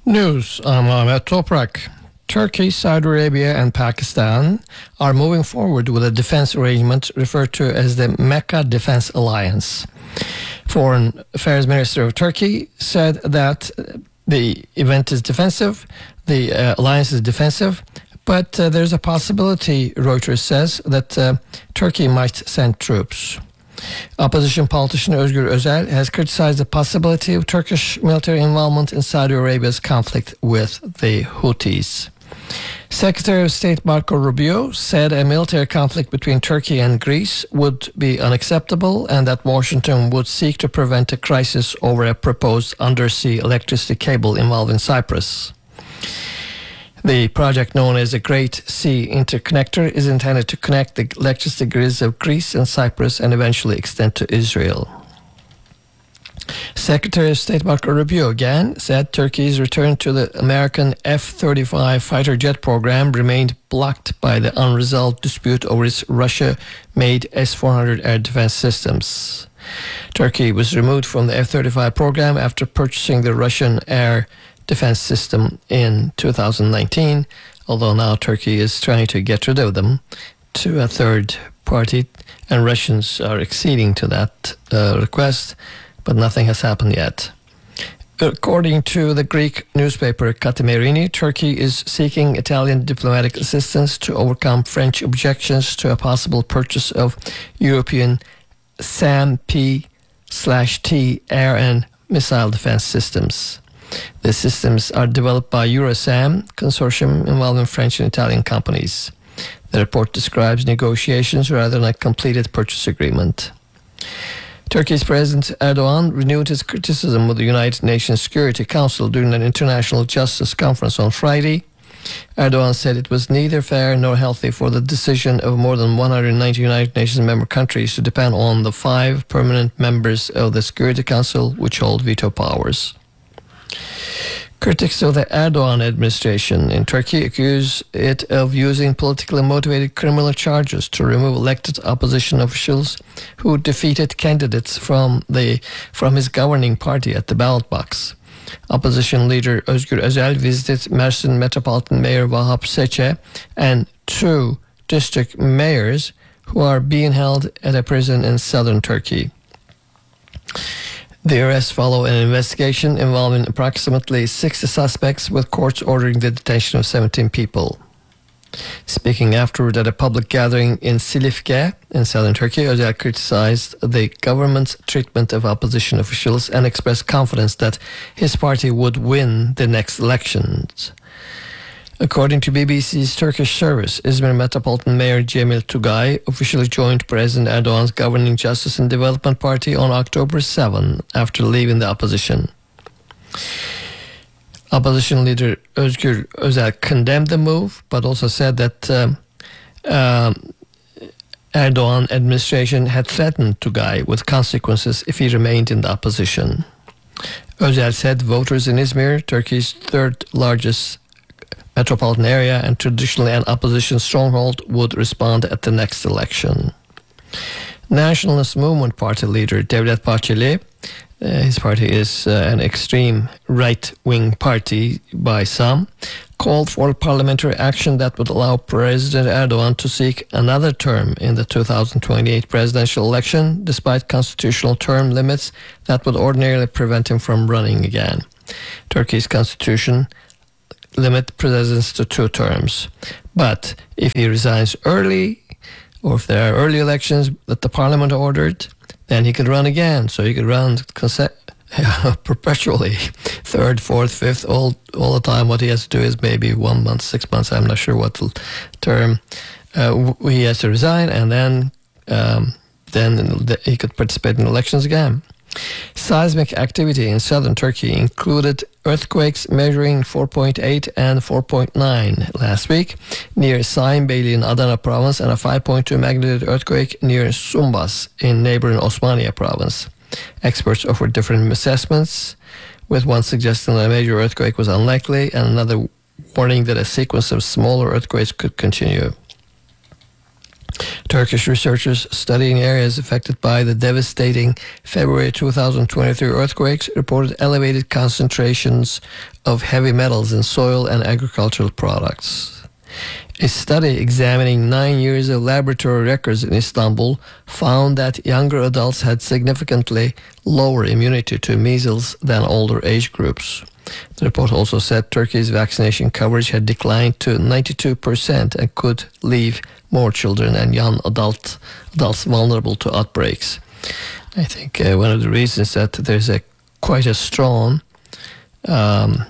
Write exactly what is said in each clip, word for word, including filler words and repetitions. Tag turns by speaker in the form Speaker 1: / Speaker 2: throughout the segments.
Speaker 1: News. I'm Ahmet Toprak. Turkey, Saudi Arabia and Pakistan are moving forward with a defense arrangement referred to as the Mecca Defense Alliance. Foreign Affairs Minister of Turkey said that the event is defensive, the uh, alliance is defensive, but uh, there's a possibility, Reuters says, that uh, Turkey might send troops. Opposition politician Özgür Özel has criticized the possibility of Turkish military involvement in Saudi Arabia's conflict with the Houthis. Secretary of State Marco Rubio said a military conflict between Turkey and Greece would be unacceptable and that Washington would seek to prevent a crisis over a proposed undersea electricity cable involving Cyprus. The project, known as the Great Sea Interconnector, is intended to connect the electricity grids of Greece and Cyprus and eventually extend to Israel. Secretary of State Marco Rubio again said Turkey's return to the American F thirty-five fighter jet program remained blocked by the unresolved dispute over its Russia-made S four hundred air defense systems. Turkey was removed from the F thirty-five program after purchasing the Russian air defense system in two thousand nineteen, although now Turkey is trying to get rid of them to a third party, and Russians are acceding to that uh, request, but nothing has happened yet. According to the Greek newspaper Kathimerini, Turkey is seeking Italian diplomatic assistance to overcome French objections to a possible purchase of European SAM-P slash T air and missile defense systems. The systems are developed by Eurosam, consortium involving French and Italian companies. The report describes negotiations rather than a completed purchase agreement. Turkey's President Erdogan renewed his criticism of the United Nations Security Council during an international justice conference on Friday. Erdogan said it was neither fair nor healthy for the decision of more than one hundred ninety United Nations member countries to depend on the five permanent members of the Security Council, which hold veto powers. Critics of the Erdogan administration in Turkey accuse it of using politically motivated criminal charges to remove elected opposition officials who defeated candidates from the from his governing party at the ballot box. Opposition leader Özgür Özel visited Mersin Metropolitan Mayor Vahap Seçe and two district mayors who are being held at a prison in southern Turkey. The arrests follow an investigation involving approximately sixty suspects, with courts ordering the detention of seventeen people. Speaking afterward at a public gathering in Silifke in southern Turkey, Özel criticized the government's treatment of opposition officials and expressed confidence that his party would win the next elections. According to B B C's Turkish service, Izmir Metropolitan Mayor Cemil Tugay officially joined President Erdogan's governing Justice and Development Party on October seventh after leaving the opposition. Opposition leader Özgür Özel condemned the move, but also said that uh, uh, Erdogan administration had threatened Tugay with consequences if he remained in the opposition. Özel said voters in Izmir, Turkey's third largest metropolitan area and traditionally an opposition stronghold, would respond at the next election. Nationalist Movement Party leader Devlet Bahçeli, uh, his party is uh, an extreme right-wing party by some, called for parliamentary action that would allow President Erdogan to seek another term in the two thousand twenty-eight presidential election, despite constitutional term limits that would ordinarily prevent him from running again. Turkey's constitution limit presidents to two terms. But if he resigns early, or if there are early elections that the parliament ordered, then he could run again. So he could run conse- perpetually, third, fourth, fifth, all all the time. What he has to do is maybe one month, six months, I'm not sure what term uh, he has to resign, and then um, then he could participate in elections again. Seismic activity in southern Turkey included earthquakes measuring four point eight and four point nine last week near Saimbeyli in Adana province, and a five point two magnitude earthquake near Sumbas in neighboring Osmaniye province. Experts offered different assessments, with one suggesting that a major earthquake was unlikely and another warning that a sequence of smaller earthquakes could continue. Turkish researchers studying areas affected by the devastating February two thousand twenty-three earthquakes reported elevated concentrations of heavy metals in soil and agricultural products. A study examining nine years of laboratory records in Istanbul found that younger adults had significantly lower immunity to measles than older age groups. The report also said Turkey's vaccination coverage had declined to ninety-two percent and could leave more children and young adult, adults vulnerable to outbreaks. I think uh, one of the reasons that there's a quite a strong um,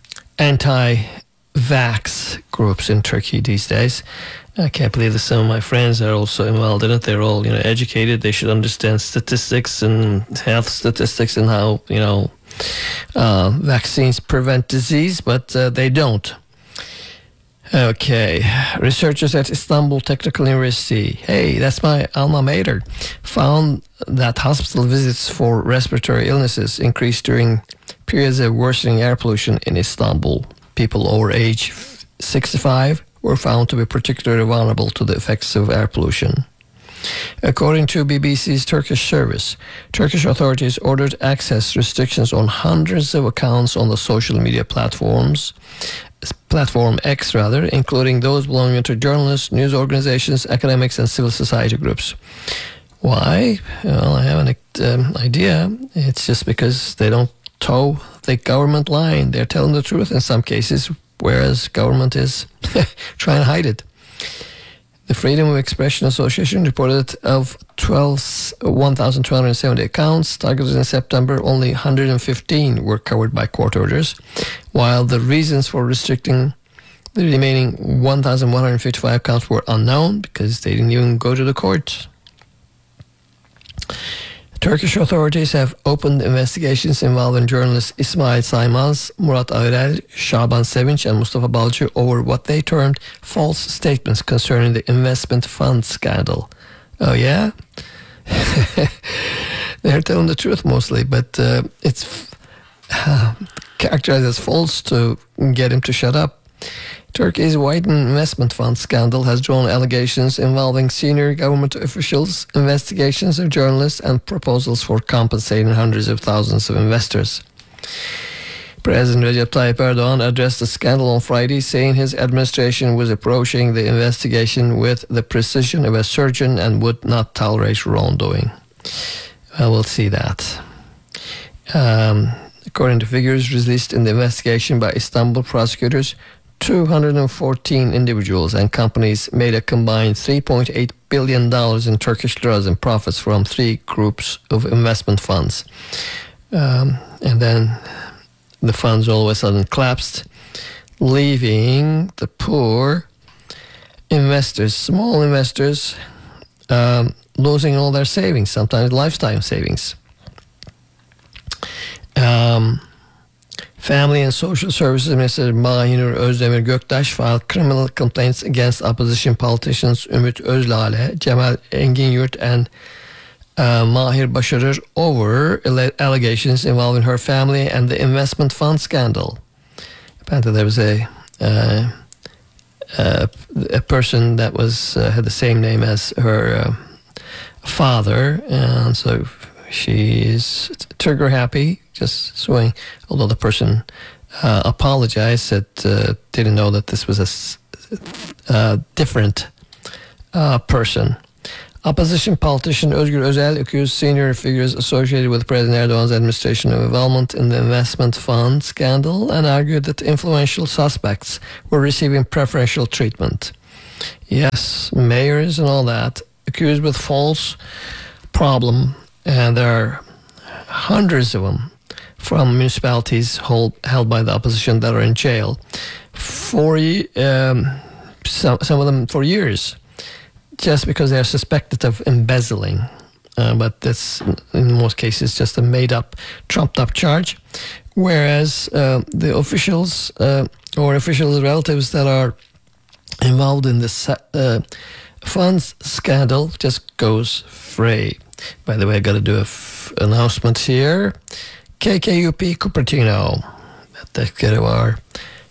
Speaker 1: anti-vax groups in Turkey these days. I can't believe that some of my friends are also involved in it. They're all, you know, educated. They should understand statistics and health statistics and how, you know, uh, vaccines prevent disease, but uh, they don't. Okay, researchers at Istanbul Technical University, hey, that's my alma mater, found that hospital visits for respiratory illnesses increased during periods of worsening air pollution in Istanbul. People over age sixty-five were found to be particularly vulnerable to the effects of air pollution. According to B B C's Turkish service, Turkish authorities ordered access restrictions on hundreds of accounts on the social media platforms, platform X rather, including those belonging to journalists, news organizations, academics, and civil society groups. Why? Well, I have an um, idea. It's just because they don't toe the government line. They're telling the truth in some cases, whereas government is trying to hide it. The Freedom of Expression Association reported of one thousand two hundred seventy accounts targeted in September, only one hundred fifteen were covered by court orders, while the reasons for restricting the remaining one thousand one hundred fifty-five accounts were unknown because they didn't even go to the court. Turkish authorities have opened investigations involving journalists İsmail Saymaz, Murat Ağrel, Şaban Sevinç, and Mustafa Balcı over what they termed false statements concerning the investment fund scandal. Oh, yeah? They're telling the truth mostly, but uh, it's uh, characterized as false to get him to shut up. Turkey's Wyden investment fund scandal has drawn allegations involving senior government officials, investigations of journalists, and proposals for compensating hundreds of thousands of investors. President Recep Tayyip Erdogan addressed the scandal on Friday, saying his administration was approaching the investigation with the precision of a surgeon and would not tolerate wrongdoing. Well, we'll see that. Um, according to figures released in the investigation by Istanbul prosecutors, two hundred fourteen individuals and companies made a combined three point eight billion dollars in Turkish liras in profits from three groups of investment funds. Um, and then the funds all of a sudden collapsed, leaving the poor investors, small investors, um, losing all their savings, sometimes lifetime savings. Um... Family and Social Services Minister Mahir Özdemir Göktaş filed criminal complaints against opposition politicians Ümit Özlale, Cemal Enginyurt, and uh, Mahir Başarır over allegations involving her family and the investment fund scandal. Apparently there was a uh, uh, a person that was uh, had the same name as her uh, father, and so she is trigger happy, just suing, although the person uh, apologized, said uh, didn't know that this was a uh, different uh, person. Opposition politician Özgür Özel accused senior figures associated with President Erdogan's administration of involvement in the investment fund scandal and argued that influential suspects were receiving preferential treatment. Yes, mayors and all that, accused with false problem, and there are hundreds of them from municipalities hold, held by the opposition that are in jail for um, some, some of them for years, just because they are suspected of embezzling. Uh, but that's in most cases just a made-up, trumped-up charge. Whereas uh, the officials uh, or officials' relatives that are involved in this uh, funds scandal just goes free. By the way, I got to do a f- announcement here. K K U P Cupertino. Detta ska det vara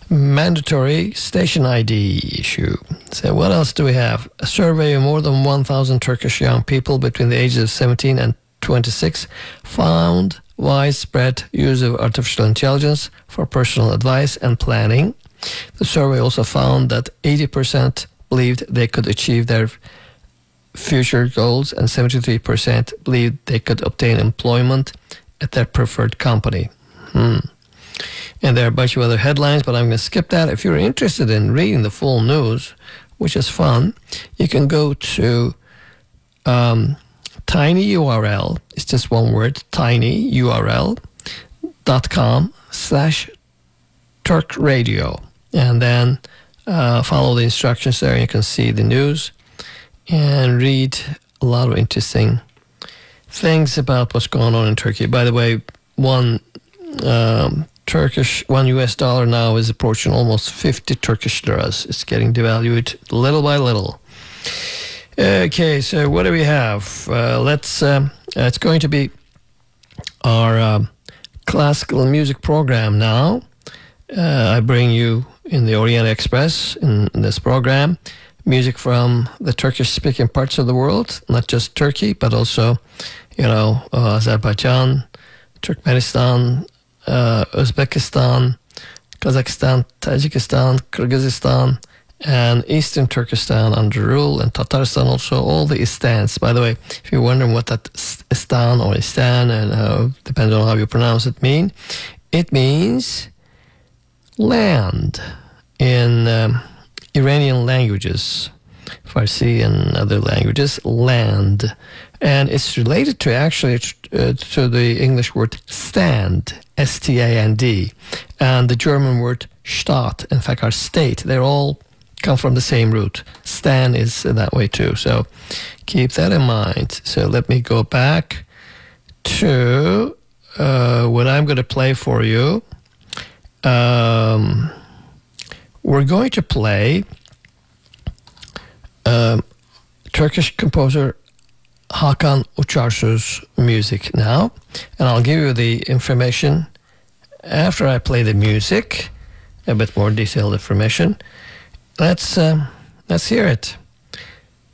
Speaker 1: mandatory station I D issue. So what else do we have? A survey of more than one thousand Turkish young people between the ages of seventeen and twenty-six found widespread use of artificial intelligence for personal advice and planning. The survey also found that eighty percent believed they could achieve their future goals and seventy-three percent believed they could obtain employment at their preferred company. Hmm. And there are a bunch of other headlines, but I'm going to skip that. If you're interested in reading the full news, which is fun, you can go to um, tiny U R L. It's just one word, tinyurl dot com slash Turk Radio. And then uh, follow the instructions there. You can see the news and read a lot of interesting things about what's going on in Turkey. By the way, one um, Turkish, one U S dollar now is approaching almost fifty Turkish liras. It's getting devalued little by little. Okay, so what do we have? Uh, let's. Um, it's going to be our um, classical music program now. Uh, I bring you in the Orient Express in, in this program music from the Turkish-speaking parts of the world, not just Turkey, but also, you know, uh, Azerbaijan, Turkmenistan, uh, Uzbekistan, Kazakhstan, Tajikistan, Kyrgyzstan, and Eastern Turkestan under rule, and Tatarstan also, all the Istans. By the way, if you're wondering what that Istan or Istan, and uh, depends on how you pronounce it, mean, it means land in um, Iranian languages, Farsi and other languages, land. And it's related to actually uh, to the English word stand, S T A N D, and the German word Staat, in fact, our state. They're all come from the same root. Stan is that way too. So keep that in mind. So let me go back to uh, what I'm going to play for you. Um, we're going to play um, Turkish composer Hakan Uçarsu's music now, and I'll give you the information after I play the music, a bit more detailed information. Let's um, let's hear it.